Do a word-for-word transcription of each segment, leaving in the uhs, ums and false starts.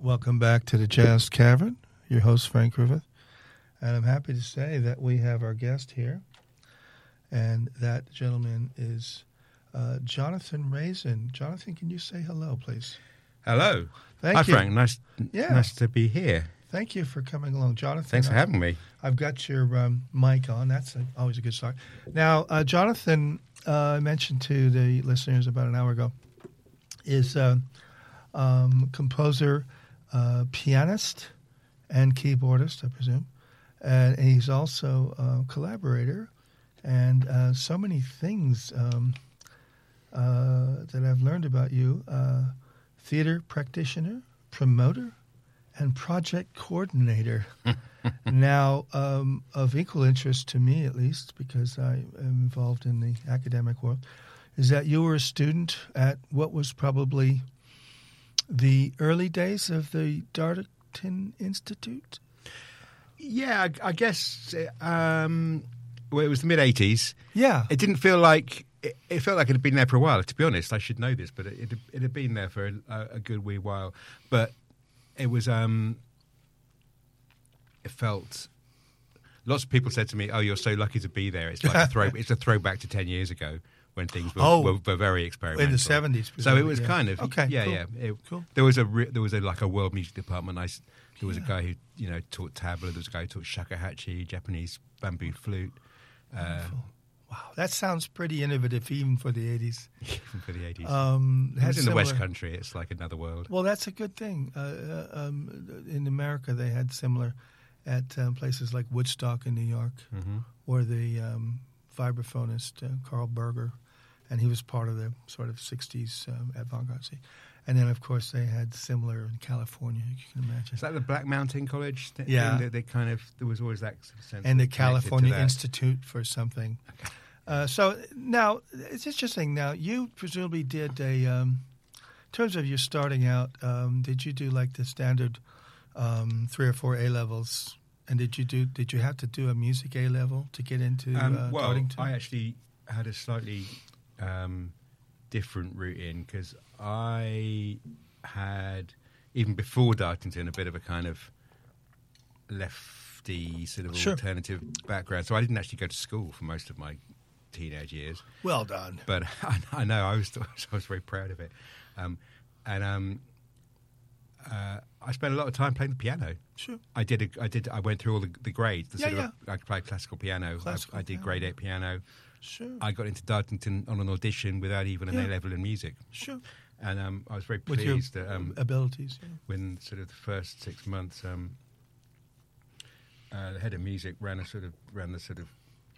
Welcome back to the Jazz Cavern. Your host, Frank Griffith. And I'm happy to say that we have our guest here. And that gentleman is uh, Jonathan Raisin. Jonathan, can you say hello, please? Hello. Thank Hi, you. Frank. Nice, Yeah. nice to be here. Thank you for coming along, Jonathan. Thanks for I- having me. I've got your um, mic on. That's a, always a good start. Now, uh, Jonathan, uh, I mentioned to the listeners about an hour ago, is a um, composer, uh, pianist, and keyboardist, I presume. And he's also a collaborator. And uh, so many things um, uh, that I've learned about you. Uh, theater practitioner, promoter, and project coordinator. Now, um, of equal interest to me, at least, because I am involved in the academic world, is that you were a student at what was probably the early days of the Darlington Institute? Yeah, I, I guess um, well, it was the mid eighties. Yeah. It didn't feel like it, it felt like it had been there for a while. To be honest, I should know this, but it it, it had been there for a, a good wee while. But it was um, it felt. Lots of people said to me, "Oh, you're so lucky to be there." It's like a throw. It's a throwback to ten years ago when things were, Oh. were, were very experimental In the seventies. So it was yeah. kind of Okay, yeah, cool. yeah. It, Cool. There was a re- there was a like a world music department. I, s- there was Yeah. a guy who you know taught tabla. There was a guy who taught shakuhachi, Japanese bamboo flute. Uh, Wow, that sounds pretty innovative even for the eighties. for the eighties. Um, it was in the West similar- Country. It's like another world. Well, that's a good thing. Uh, uh, um, in America, they had similar at um, places like Woodstock in New York, hmm or the um, vibraphonist uh, Carl Berger, and he was part of the sort of sixties um, avant-garde scene. And then, of course, they had similar in California, you can imagine. Is that the Black Mountain College? Th- Yeah. thing that they kind of there was always that sense. And the of connected to California that. Institute for something. Uh, so now, it's interesting. Now, you presumably did a, um, in terms of your starting out, um, did you do like the standard um, three or four A levels? And did you do? Did you have to do a music A level to get into Um, uh, well, Darlington? I actually had a slightly um, different route in because I had, even before Darlington, a bit of a kind of lefty sort of Sure. alternative background. So I didn't actually go to school for most of my teenage years. Well done. But I, I know I was I was very proud of it, um, and um, uh, I spent a lot of time playing the piano. Sure. I did. A, I did. I went through all the, the grades. The Yeah, sort yeah. Of, I played classical piano. Classical I, I did piano. grade eight piano. Sure. I got into Darlington on an audition without even an Yeah. A level in music, Sure. and um, I was very With your pleased that um, abilities. Yeah. when sort of the first six months, um, uh, the head of music ran a sort of ran the sort of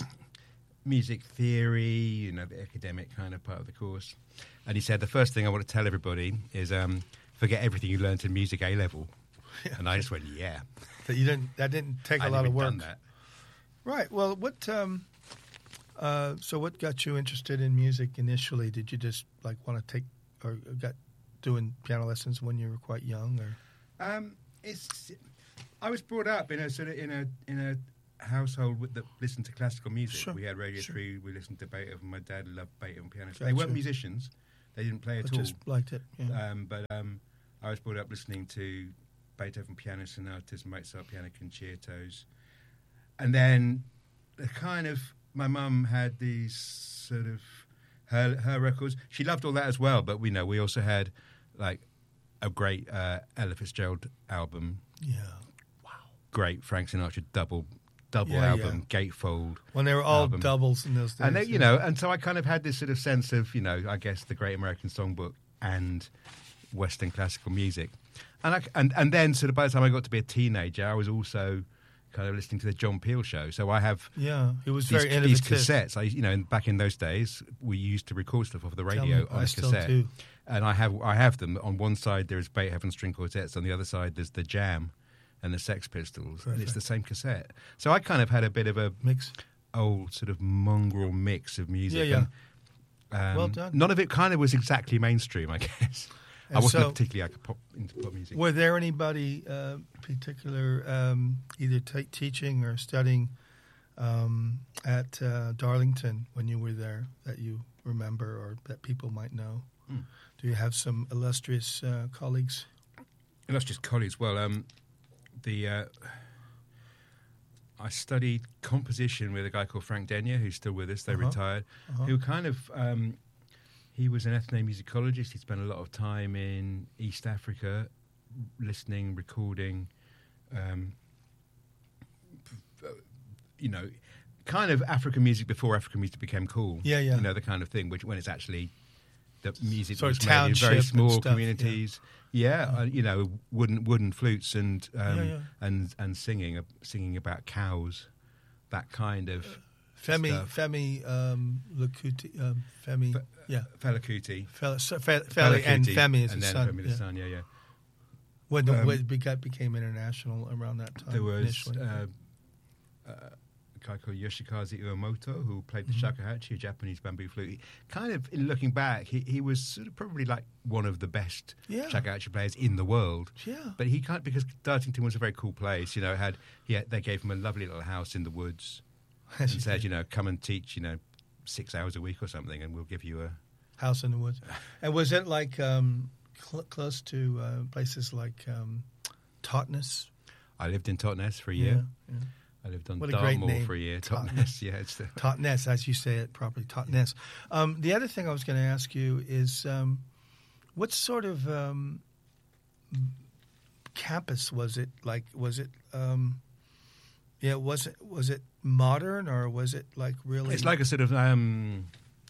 music theory, you know, the academic kind of part of the course, and he said the first thing I want to tell everybody is um, forget everything you learned in music A level, Yeah. and I just went, yeah, That you didn't. That didn't take a I'd lot of even work. done that. Right. Well, what? Um, uh, so, what got you interested in music initially? Did you just like want to take, or got doing piano lessons when you were quite young, or? Um, it's. I was brought up in a sort of in a in a household with, that listened to classical music. Sure, We had Radio sure. Three. We listened to Beethoven. My dad loved Beethoven piano. So Gotcha. They weren't musicians. They didn't play I at all. just liked it. Yeah. Um, but um, I was brought up listening to Beethoven piano sonatas, Mozart piano concertos, and then the kind of my mum had these sort of her her records. She loved all that as well, but we know we also had like a great uh, Ella Fitzgerald album, yeah. great Frank Sinatra double double Yeah, album, Gatefold. When they were all album. doubles in those days. And they, you yeah. know, and so I kind of had this sort of sense of, you know, I guess the Great American Songbook and Western classical music, and I, and and then sort of by the time I got to be a teenager, I was also kind of listening to the John Peel show. So I have Yeah, it was these, very these innovative. cassettes. I, you know, and back in those days, we used to record stuff off the Tell radio me, on I a still cassette, do. and I have I have them. On one side there is Beethoven string quartets, on the other side there's the Jam and the Sex Pistols, and it's Perfect. the same cassette. So I kind of had a bit of a Mix. old sort of mongrel mix of music. Yeah, And, um, Well done. None of it kind of was exactly mainstream, I guess. I And wasn't so- particularly like a pop, into pop music. Were there anybody uh, particular, um, either t- teaching or studying um, at uh, Darlington when you were there that you remember or that people might know? Mm. Do you have some illustrious uh, colleagues? And that's just colleagues. Well, um, the uh, I studied composition with a guy called Frank Denyer, who's still with us. They Uh-huh. retired. Uh-huh. Who kind of um, he was an ethnomusicologist. He spent a lot of time in East Africa, listening, recording. Um, you know, kind of African music before African music became cool. Yeah, yeah. You know, the kind of thing which when it's actually the music Sort was of made in township very and small stuff, yeah. communities. Yeah, uh, you know, wooden wooden flutes and um, Yeah, yeah. and and singing uh, singing about cows, that kind of Femi, stuff. Femi, um, Lukuti, um, Femi, Fe- yeah, Fela Kuti, Fela, so, Fe, Fela and Kuti, Femi is and his then son. Femi the yeah. son. Yeah, yeah. When, the, Um, when it beca- became international around that time. There was initially. uh, uh, a guy called Yoshikaze Uemoto who played the Mhm. shakuhachi, a Japanese bamboo flute. He, kind of, in looking back, he, he was sort of probably like one of the best Yeah. shakuhachi players in the world. yeah, But he can't, because Dartington was a very cool place. You know, it had he had, they gave him a lovely little house in the woods As and you said, did. you know, come and teach, you know, six hours a week or something, and we'll give you a. House in the Woods. And was it like um, cl- close to uh, places like um, Totnes? I lived in Totnes for a year. Yeah, yeah. I lived on What a great Dartmoor name. for a year. Totnes. Totnes, yeah, it's the, Totnes, as you say it properly, Totnes. Um, the other thing I was going to ask you is, um, what sort of um, campus was it? Like, was it, um, yeah, was it was it modern or was it like really? It's like a sort of um,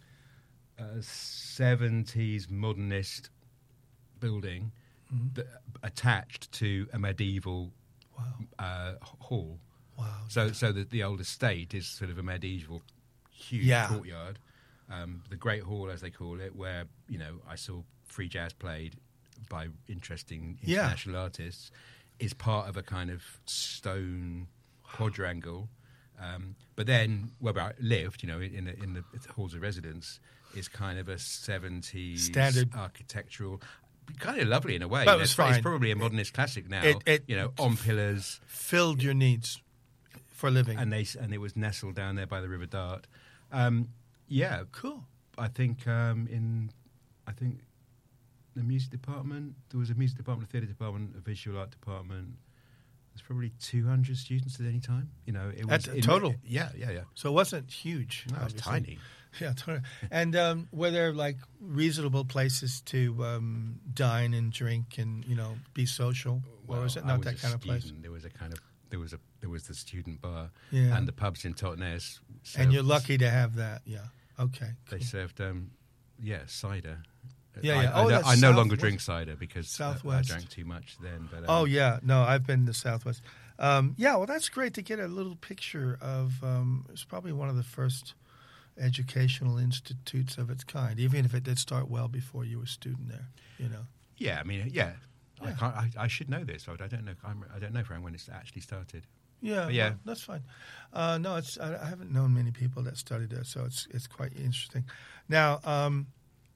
a seventies modernist building Mhm. that, attached to a medieval Wow, uh, hall. wow. So, so that the old estate is sort of a medieval, huge Yeah. courtyard. Um, the Great Hall, as they call it, where you know I saw free jazz played by interesting Yeah. international artists, is part of a kind of stone quadrangle. Um, but then, where I lived, you know, in the, in the halls of residence, is kind of a seventies Standard. architectural. Kind of lovely in a way. But You it know, was it's, it's fine. probably a modernist classic now. It- it- you know, on pillars, Filled your needs for living. and they and it was nestled down there by the River Dart. Um, yeah, Cool. I think um, in I think the music department there was a music department, a theatre department, a visual art department. There's probably two hundred students at any time. You know, it was At in- total? Yeah, yeah, yeah. So it wasn't huge. No, it was obviously. tiny. Yeah, totally. And um, were there like reasonable places to um, dine and drink and you know be social, or was it I not was that a kind of place? student. There was a kind of there was a there was the student bar Yeah. and the pubs in Totnes. And you're served- lucky to have that. Yeah. Okay. They cool. served, um, yeah, cider. Yeah, I, yeah. I, Oh, no, that's I no longer Southwest. drink cider because I- I, Southwest. drank too much then. But um, Oh yeah. No, I've been to Southwest. Um, yeah. Well, that's great to get a little picture of. Um, it's probably one of the first educational institutes of its kind, even if it did start well before you were a student there. You know. yeah, I mean, yeah, I Yeah. can't. I, I should know this. but I don't know. I'm, I don't know, Frank, when it's actually started. Yeah, But yeah. well, that's fine. Uh, no, it's I, I haven't known many people that studied there, so it's it's quite interesting. Now, um,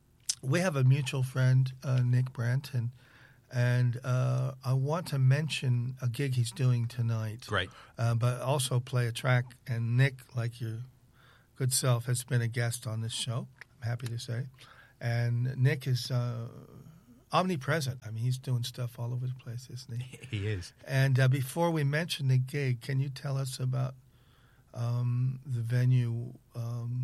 we have a mutual friend, uh, Nick Branton, and uh, I want to mention a gig he's doing tonight. Great. uh, but also play a track. And Nick, like your good self, has been a guest on this show. I'm happy to say, and Nick is uh, omnipresent. I mean, he's doing stuff all over the place, isn't he? He is. And uh, before we mention the gig, can you tell us about um, the venue um,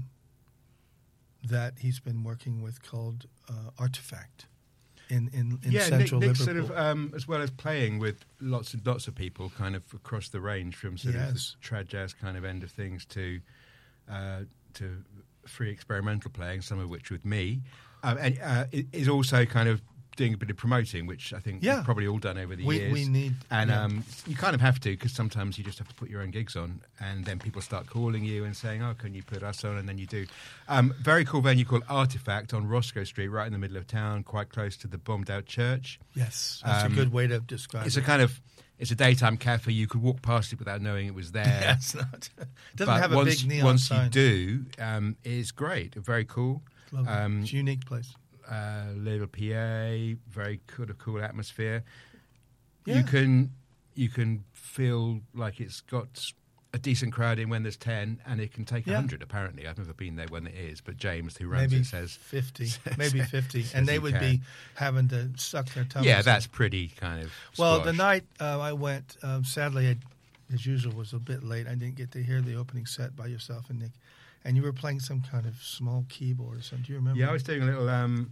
that he's been working with called uh, Artifact in, in, in yeah, central Nick, Nick Liverpool? sort of, um, as well as playing with lots and lots of people, kind of across the range from sort of Yes. the trad jazz kind of end of things to uh, to free experimental playing, some of which with me, um, and uh, it is also kind of doing a bit of promoting, which I think Yeah. we've probably all done over the we, years. we need And yeah. um, you kind of have to, because sometimes you just have to put your own gigs on, and then people start calling you and saying, "Oh, can you put us on?" And then you do. Um, very cool venue called Artifact on Roscoe Street, right in the middle of town, quite close to the bombed out church. Yes, that's um, a good way to describe It's it. a kind of it's a daytime cafe. You could walk past it without knowing it was there. Yeah, it's not. Doesn't But have a once, big neon once sign. you do, um, it's great. Very cool. Lovely. um, It's a unique place. Uh, little P A, very cool, cool atmosphere. Yeah. You can you can feel like it's got a decent crowd in when there's ten, and it can take Yeah. one hundred, apparently. I've never been there when it is, but James, who runs maybe it, says... fifty, says- maybe fifty, says and they you would can. be having to suck their tongues. Yeah, in. that's pretty kind of Well, the squashed. night uh, I went, um, sadly, I, as usual, was a bit late. I didn't get to hear the opening set by yourself and Nick, and you were playing some kind of small keyboard or something. Do you remember? Yeah, I was doing a little... Um,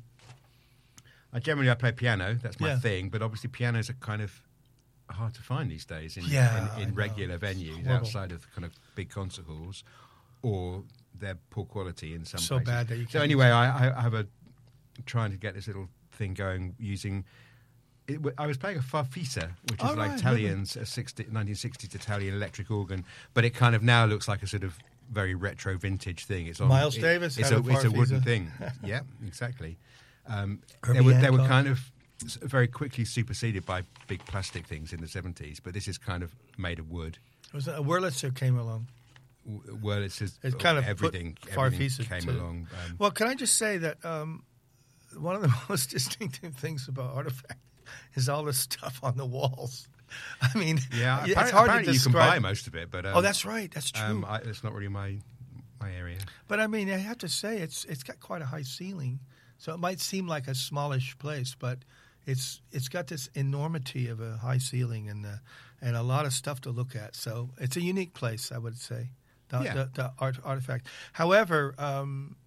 I generally I play piano. That's my Yeah. thing. But obviously, pianos are kind of hard to find these days in Yeah, in, I in know. regular venues Horrible. outside of the kind of big concert halls, or they're poor quality in some So places. bad that you So can't anyway, I, I have a trying to get this little thing going using. It, w- I was playing a farfisa, which is Oh, like right, Italian's a sixty, nineteen sixties Italian electric organ, but it kind of now looks like a sort of very retro vintage thing. It's on Miles it- Davis It's had a, a it's a wooden farfisa. thing. Yeah, exactly. Um, Herbie they were they were Hancock. kind of s- very quickly superseded by big plastic things in the seventies, but this is kind of made of wood. It was a Wurlitzer came along. W- Well, it's just It's kind of put everything, everything Farfisa came to- along. Um, Well, can I just say that um, one of the most distinctive things about Artifact is all the stuff on the walls. I mean, yeah, it's apparently, hard to apparently you can describe. buy most of it, but um, Oh, that's right. That's true. um, I, it's not really my my area. But I mean, I have to say, it's it's got quite a high ceiling, so it might seem like a smallish place, but it's it's got this enormity of a high ceiling and uh, and a lot of stuff to look at. So it's a unique place, I would say, the, Yeah. the, the art, Artifact. However, um,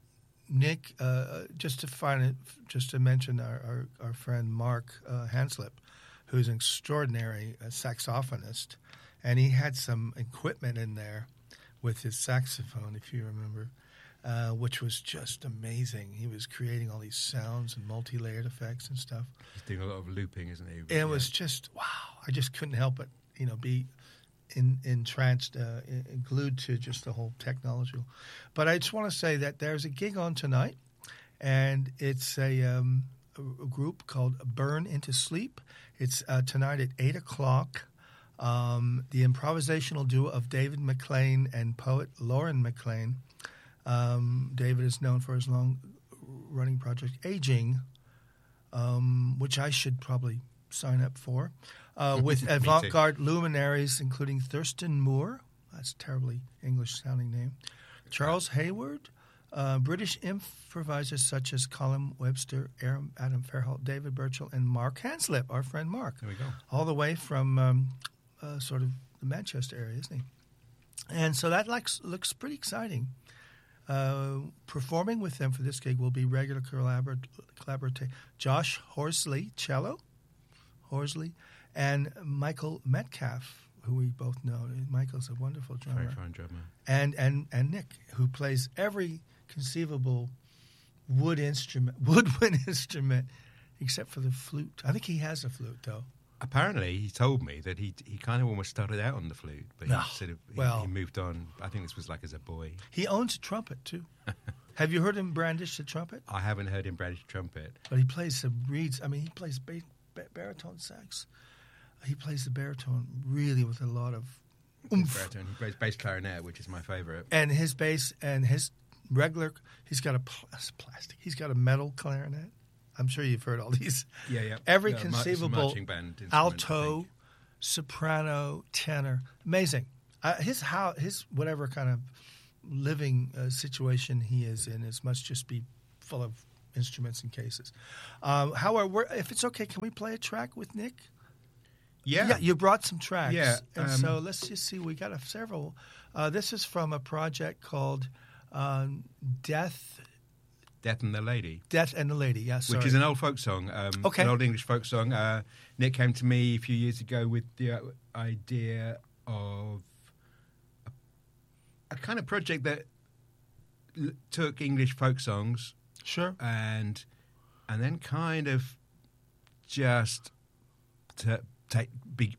Nick, uh, just to find it, just to mention our our, our friend Mark uh, Hanslip, who's an extraordinary uh, saxophonist, and he had some equipment in there with his saxophone, if you remember, uh, which was just amazing. He was creating all these sounds and multi-layered effects and stuff. He's doing a lot of looping, isn't he? And Yeah. it was just, wow. I just couldn't help but, you know, be in, entranced, uh, in, glued to just the whole technology. But I just want to say that there's a gig on tonight, and it's a, um, a group called Burn Into Sleep. It's uh, tonight at eight o'clock. Um, the improvisational duo of David McLean and poet Lauren McLean. Um, David is known for his long-running project Aging, um, which I should probably sign up for, uh, with too. avant-garde luminaries including Thurston Moore, that's a terribly English-sounding name, Charles Hayward, uh, British improvisers such as Colin Webster, Aaron, Adam Fairholt, David Burchell, and Mark Hanslip, our friend Mark, There we go. all the way from um, uh, sort of the Manchester area, isn't he? And so that looks, looks pretty exciting. Uh, performing with them for this gig will be regular collaborator, collaborator Josh Horsley, cello, Horsley, and Michael Metcalf, who we both know. Michael's a wonderful drummer. Very fine drummer. And, and, and Nick, who plays every conceivable wood instrument, woodwind instrument, except for the flute. I think he has a flute, though. Apparently, he told me that he he kind of almost started out on the flute, but he No. sort of he, Well- he moved on. I think this was like as a boy. He owns a trumpet, too. Have you heard him brandish the trumpet? I haven't heard him brandish trumpet. But he plays some reeds. I mean, he plays ba- ba- baritone sax. He plays the baritone really with a lot of oomph. Baritone. He plays bass clarinet, which is my favourite. And his bass and his regular, he's got a pl- plastic. He's got a metal clarinet. I'm sure you've heard all these. Yeah, yeah. Every Yeah, mar- it's a conceivable marching band instrument, I alto, think. soprano, tenor. Amazing. Uh, his how his whatever kind of living uh, situation he is in is must just be full of instruments and cases. Um, however, we're, if it's okay, can we play a track with Nick? Yeah. you brought some tracks. Yeah, and um, so let's just see. We got a, several. Uh, this is from a project called um, Death, Death and the Lady, Death and the Lady. Yeah, sorry. which is an old folk song, um, Okay. an old English folk song. Uh, Nick came to me a few years ago with the uh, idea of a, a kind of project that l- took English folk songs Sure. and and then kind of just to take be,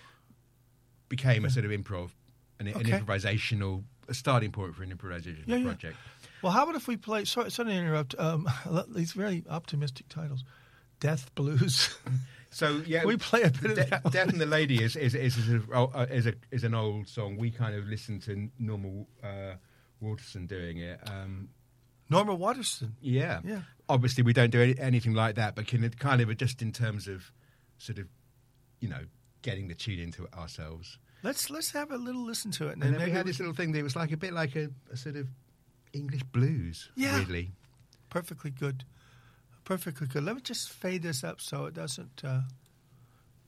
became a sort of improv, an, an Okay. improvisational a starting point for an improvisational Yeah, yeah. project. Well, how about if we play? Sorry, sorry to interrupt. Um, these very optimistic titles, Death Blues. So yeah, Can we play a bit of De- that one? Death and the Lady is is is, is, a, uh, is, a, is an old song. We kind of listened to Norman uh, Waterson doing it. Um, Norma Waterston. yeah, Yeah. Obviously, we don't do any, anything like that, but can it kind of just in terms of sort of, you know, getting the tune into it ourselves. Let's let's have a little listen to it, and, And then then we maybe had this little thing that was like a bit like a, a sort of English blues, Yeah. weirdly. perfectly good, perfectly good. Let me just fade this up so it doesn't. Uh,